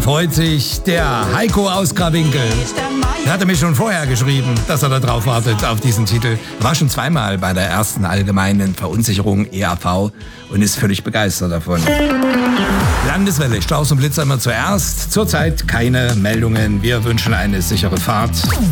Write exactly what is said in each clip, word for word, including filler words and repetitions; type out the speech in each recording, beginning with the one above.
freut sich der Heiko aus Grawinkel. Er hatte mir schon vorher geschrieben, dass er da drauf wartet, auf diesen Titel. War schon zweimal bei der ersten allgemeinen Verunsicherung E A V und ist völlig begeistert davon. Landeswelle, Strauß und Blitzer immer zuerst. Zurzeit keine Meldungen. Wir wünschen eine sichere Fahrt.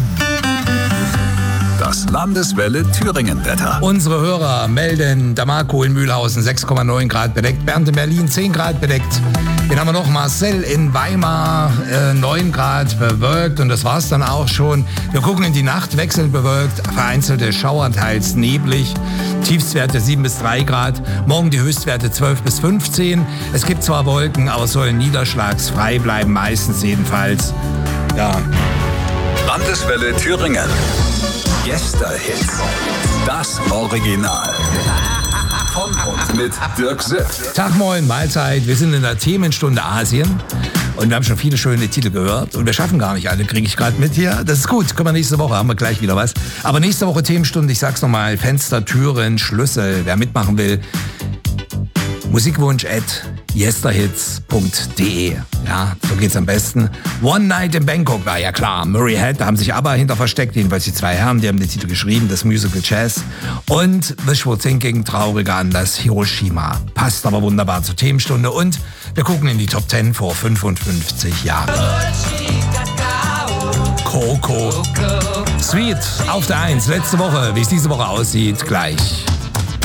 Das Landeswelle Thüringen-Wetter. Unsere Hörer melden, der Marco in Mühlhausen sechs Komma neun Grad bedeckt, Bernd in Berlin zehn Grad bedeckt. Dann haben wir noch Marcel in Weimar, äh, neun Grad bewölkt und das war's dann auch schon. Wir gucken in die Nacht, wechselnd bewölkt, vereinzelte Schauer, teils neblig. Tiefstwerte sieben bis drei Grad, morgen die Höchstwerte zwölf bis fünfzehn. Es gibt zwar Wolken, aber sollen niederschlagsfrei bleiben, meistens jedenfalls. Ja. Landeswelle Thüringen. Gästerhits. Das Original. Von und mit Dirk Siff. Tag, moin, Mahlzeit. Wir sind in der Themenstunde Asien und wir haben schon viele schöne Titel gehört und wir schaffen gar nicht alle, kriege ich gerade mit hier. Das ist gut, können wir nächste Woche, haben wir gleich wieder was. Aber nächste Woche Themenstunde, ich sag's nochmal, Fenster, Türen, Schlüssel, wer mitmachen will, Musikwunsch at yesterhits punkt de. Ja, so geht's am besten. One Night in Bangkok war ja klar. Murray Head, da haben sich aber hinter versteckt, jedenfalls die zwei Herren, die haben den Titel geschrieben, das Musical Jazz. Und Wishful Thinking, trauriger Anlass, Hiroshima. Passt aber wunderbar zur Themenstunde und wir gucken in die Top zehn vor fünfundfünfzig Jahren. Coco. Sweet auf der eins. Letzte Woche, wie es diese Woche aussieht, gleich.